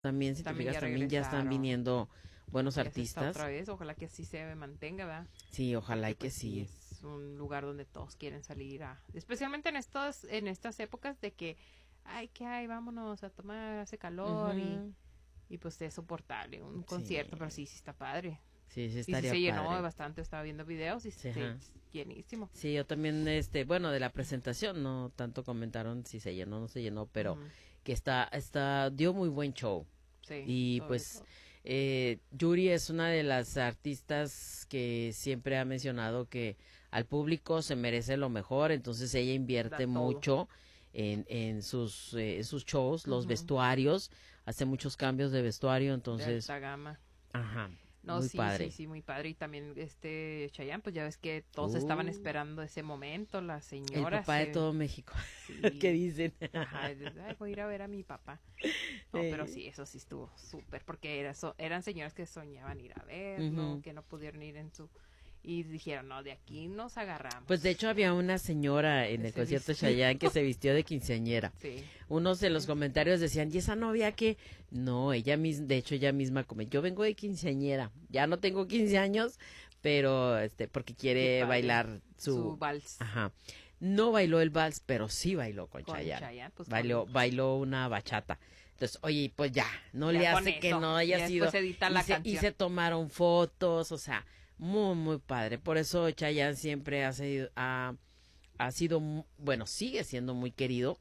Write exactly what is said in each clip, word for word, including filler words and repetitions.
también, si También te ya fijas, también ya están regresaron. viniendo buenos Ya se está artistas. otra vez, ojalá que así se mantenga, ¿verdad? Sí, ojalá y Porque, que pues, sí. es un lugar donde todos quieren salir a, especialmente en estos, en estas épocas de que, ay, que hay, vámonos a tomar, hace calor y, Ujú. y pues es soportable un Sí. concierto, pero sí, sí está padre. Sí, sí Y sí estaría se llenó padre. bastante, estaba viendo videos y Sí, sí, ajá. llenísimo. Sí, yo también, este, bueno, de la presentación no tanto comentaron si se llenó o no se llenó, pero Ujú. que está, está, dio muy buen show. Sí, Y sobre pues todo. eh, Yuri es una de las artistas que siempre ha mencionado que al público se merece lo mejor, entonces ella Da invierte todo. mucho en, en sus eh, en sus shows, los Ujú. vestuarios, hace muchos cambios de vestuario, De entonces, alta gama. ajá, No, muy sí, padre. sí, sí, muy padre. Y también este Chayanne, pues ya ves que todos estaban Uh, esperando ese momento, la el señora papá de se... todo México, Sí. ¿qué dicen? Ajá, y dices, "Ay, voy a ir a ver a mi papá". No, Eh, pero sí, eso sí estuvo súper, porque era so- eran señoras que soñaban ir a verlo, Ujú. que no pudieron ir en su... Y dijeron, no, de aquí nos agarramos. Pues de hecho había una señora en Que el se concierto de vistió. Chayanne que se vistió de quinceañera. Sí. Unos de los comentarios decían, ¿y esa novia qué? No, ella misma, de hecho ella misma come, yo vengo de quinceañera, ya no tengo quince años, pero este, porque Qué quiere padre. bailar su, Su vals. Ajá. No bailó el vals, pero sí bailó con, Con Chayanne. Chayanne, pues, bailó, con- bailó una bachata. Entonces, oye, pues ya, no Ya le con hace que eso, no haya ya sido. después editar y, la se, y canción. se tomaron fotos, o sea, muy, muy padre. Por eso Chayanne siempre ha sido, ha, ha sido, mu- bueno, sigue siendo muy querido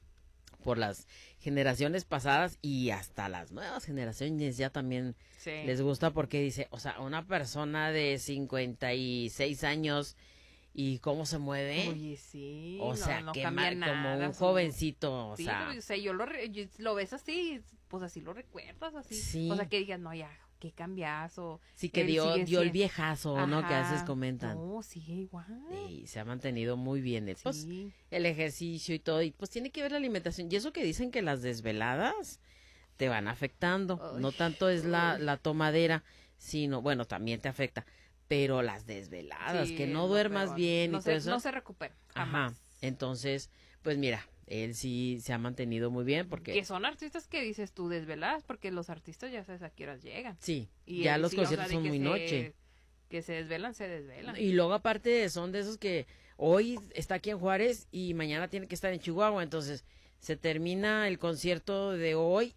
por las generaciones pasadas y hasta las nuevas generaciones ya también Sí. les gusta porque dice, o sea, una persona de cincuenta y seis años y cómo se mueve, Oye, sí, o no, sea, no que cambia ma- como nada, un su- jovencito, o Sí, sea, o sea, yo lo, re- yo- lo ves así, pues así lo recuerdas, así. Sí. O sea, que digas, no, ya, qué cambiazo. sí que Él dio, sigue dio el siendo- viejazo, ¿no? Que a veces Ajá. comentan. No, sigue igual. Y se ha mantenido muy bien. el- Pues, Sí. el ejercicio y todo. Y pues tiene que ver la alimentación. Y eso que dicen que las desveladas te van afectando. Ay, No tanto es la, ay. la tomadera, sino, bueno, también te afecta. Pero las desveladas, Sí, que es no lo duermas peor. bien no y se, todo eso. No se recupera, Ajá. jamás. Entonces, pues mira, él sí se ha mantenido muy bien porque... Que son artistas que dices tú desveladas, porque los artistas ya sabes a qué horas llegan. Sí, Y ya él los sí, o sea, conciertos de son que muy se- noche. Que se desvelan, se desvelan. Y luego aparte son de esos que hoy está aquí en Juárez y mañana tiene que estar en Chihuahua, entonces se termina el concierto de hoy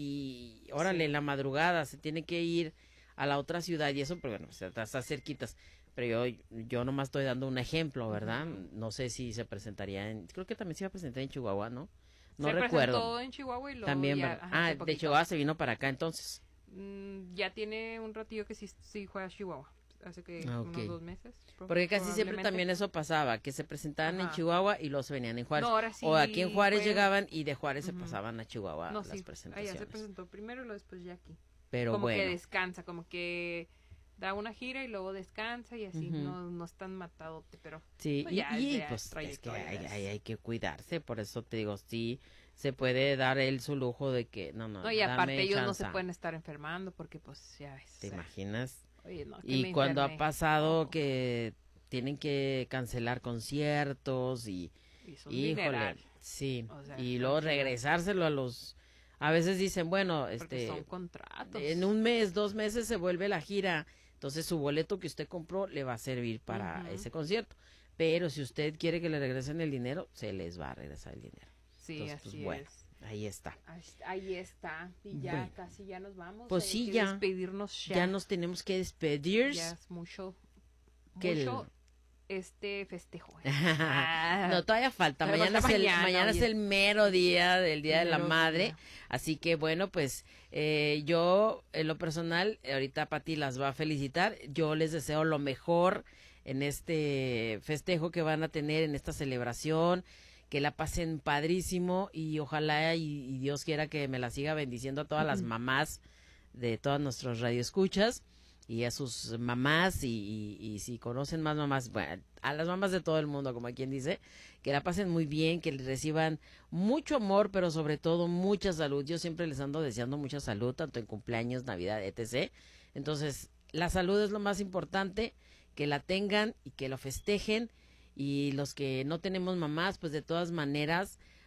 y órale, Sí. en la madrugada se tiene que ir a la otra ciudad y eso, pero bueno, o sea, está, está cerquitas. Pero yo, yo nomás estoy dando un ejemplo, ¿verdad? Ujú. No sé si se presentaría en, creo que también se iba a presentar en Chihuahua, ¿no? No se recuerdo. presentó en Chihuahua y luego También, ya, ¿verdad? ajá, Ah, hace de poquito. Chihuahua se vino para acá entonces. Mm, ya tiene un ratillo que sí, sí juega Chihuahua. Hace que Ah, ok. unos dos meses. pro- Porque casi siempre probablemente. también eso pasaba, que se presentaban en Ajá. Chihuahua y los venían en Juárez. No, ahora sí o aquí en Juárez fue- llegaban y de Juárez se Ujú. pasaban a Chihuahua No, las sí. presentaciones. Allá se presentó primero y luego después ya aquí. Pero como que bueno, descansa, como que da una gira y luego descansa y así. Ujú. No, no es tan matadote, pero... sí, pues y, ya, y, ya pues es que trayectoria hay, de eso. hay, hay que cuidarse, por eso te digo, sí, se puede dar él su lujo de que, no, no, No, y dame aparte ellos no se chanza. pueden estar enfermando porque pues ya ves. ¿Te o sea, imaginas? Oye, no, que Y me cuando ha enfermé. pasado No, que tienen que cancelar conciertos y, y es un híjole, dineral, sí, O sea, y luego cancelar. regresárselo a los, a veces dicen, bueno, porque este, son contratos. en un mes, dos meses se vuelve la gira, entonces su boleto que usted compró le va a servir para Ujú. ese concierto. Pero si usted quiere que le regresen el dinero, se les va a regresar el dinero. Sí, Entonces, así pues bueno, es. ahí está. Ahí- Ahí está. Y ya Bueno. casi ya nos vamos. Pues Hay sí, que ya. despedirnos ya. Ya nos tenemos que despedir. Ya es mucho. Que el- Mucho este festejo. ¿eh? Ah, No, todavía falta. todavía Mañana, falta es el, mañana, mañana es oye. el mero día del Día de la Mero Madre. día. Así que bueno, pues eh, yo, en lo personal, ahorita Pati las va a felicitar. Yo les deseo lo mejor en este festejo que van a tener, en esta celebración. Que la pasen padrísimo y ojalá y, y Dios quiera que me la siga bendiciendo a todas las mamás de todas nuestros radioescuchas y a sus mamás y, y, y si conocen más mamás, bueno, a las mamás de todo el mundo, como quien dice, que la pasen muy bien, que reciban mucho amor, pero sobre todo mucha salud. Yo siempre les ando deseando mucha salud, tanto en cumpleaños, Navidad, etcétera. Entonces, la salud es lo más importante, que la tengan y que lo festejen. Y los que no tenemos mamás, pues de todas maneras,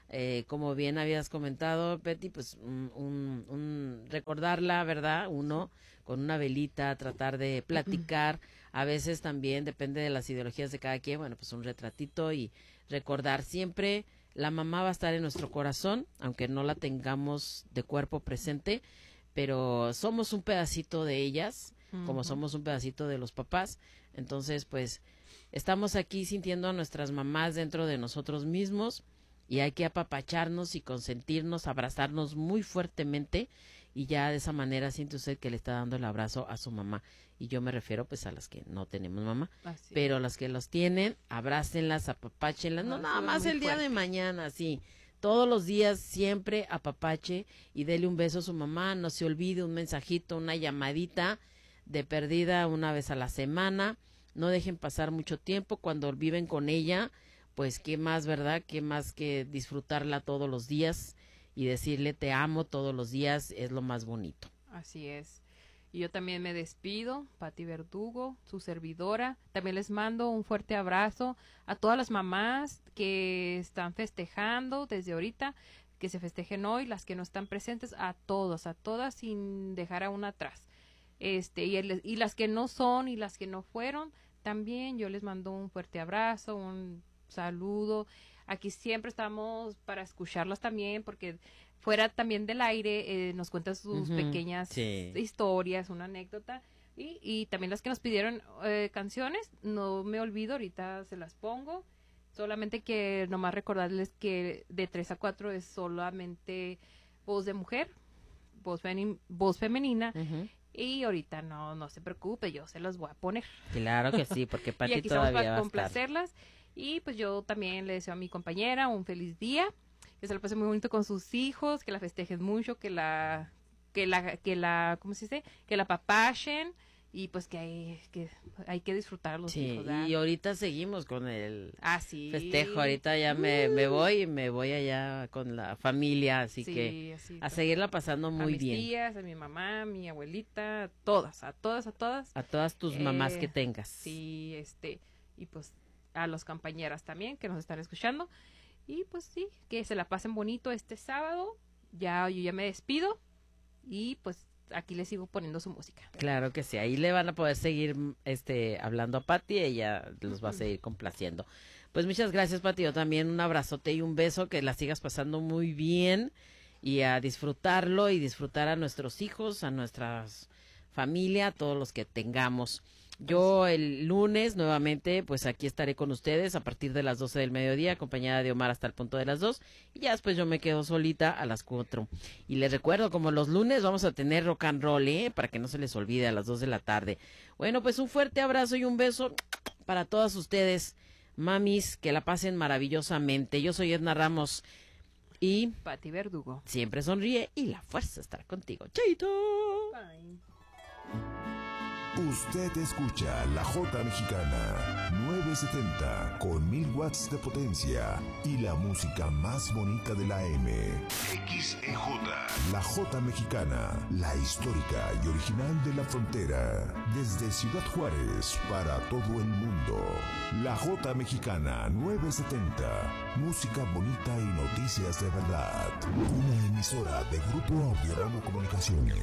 eh, como bien habías comentado, Betty, pues un, un, un recordarla, ¿verdad? Uno con una velita, tratar de platicar, a veces también depende de las ideologías de cada quien, bueno, pues un retratito y recordar siempre, la mamá va a estar en nuestro corazón, aunque no la tengamos de cuerpo presente, pero somos un pedacito de ellas, uh-huh. como somos un pedacito de los papás, entonces pues estamos aquí sintiendo a nuestras mamás dentro de nosotros mismos y hay que apapacharnos y consentirnos, abrazarnos muy fuertemente y ya de esa manera siente usted que le está dando el abrazo a su mamá. Y yo me refiero pues a las que no tenemos mamá, Así pero es. Las que los tienen, abrácenlas, apapáchenlas, no, no nada más el día fuerte. De mañana, sí, todos los días siempre apapache y dele un beso a su mamá, no se olvide un mensajito, una llamadita de perdida una vez a la semana, no dejen pasar mucho tiempo, cuando viven con ella, pues qué más, ¿verdad? Qué más que disfrutarla todos los días y decirle te amo todos los días, es lo más bonito. Así es. Y yo también me despido, Pati Verdugo, su servidora. También les mando un fuerte abrazo a todas las mamás que están festejando desde ahorita, que se festejen hoy, las que no están presentes, a todos, a todas sin dejar a una atrás. Este, y, el, y las que no son y las que no fueron, también yo les mando un fuerte abrazo, un saludo. Aquí siempre estamos para escucharlas también, porque fuera también del aire eh, nos cuentan sus uh-huh, pequeñas sí. historias, una anécdota. Y, y también las que nos pidieron eh, canciones, no me olvido, ahorita se las pongo. Solamente que nomás recordarles que de tres a cuatro es solamente voz de mujer, voz, femi- voz femenina. Uh-huh. Y ahorita no no se preocupe, yo se los voy a poner. Claro que sí, porque Pati y aquí todavía estamos para va a complacerlas. Estar. Y pues yo también le deseo a mi compañera un feliz día, que se lo pase muy bonito con sus hijos, que la festejen mucho, que la, que la, que la, ¿cómo se dice? Que la apapachen y pues que hay que, hay que disfrutar a los sí, hijos, ¿verdad? Y ahorita seguimos con el ah, sí. festejo, ahorita ya me, me voy y me voy allá con la familia, así sí, que así, a seguirla pasando muy a mis bien. A mis tías, a mi mamá, a mi abuelita, a todas, a todas, a todas. A todas tus eh, mamás que tengas. Sí, este, y pues a las compañeras también que nos están escuchando. Y pues sí, que se la pasen bonito este sábado. Ya yo ya me despido y pues aquí les sigo poniendo su música. Claro que sí, ahí le van a poder seguir este hablando a Pati, ella los va a seguir complaciendo. Pues muchas gracias, Pati, yo también un abrazote y un beso, que la sigas pasando muy bien y a disfrutarlo y disfrutar a nuestros hijos, a nuestra familia, a todos los que tengamos. Yo el lunes nuevamente pues aquí estaré con ustedes a partir de las doce del mediodía, acompañada de Omar hasta el punto de las dos, y ya después yo me quedo solita a las cuatro. Y les recuerdo, como los lunes vamos a tener rock and roll, ¿eh? Para que no se les olvide, a las dos de la tarde. Bueno, pues un fuerte abrazo y un beso para todas ustedes, mamis, que la pasen maravillosamente. Yo soy Edna Ramos y Pati Verdugo. Siempre sonríe y la fuerza estará contigo. ¡Chaito! Bye. Usted escucha La Jota Mexicana novecientos setenta con mil watts de potencia y la música más bonita de la M. X E J. La Jota Mexicana, la histórica y original de la frontera. Desde Ciudad Juárez para todo el mundo. La Jota Mexicana novecientos setenta. Música bonita y noticias de verdad. Una emisora de Grupo Audiorama Comunicaciones.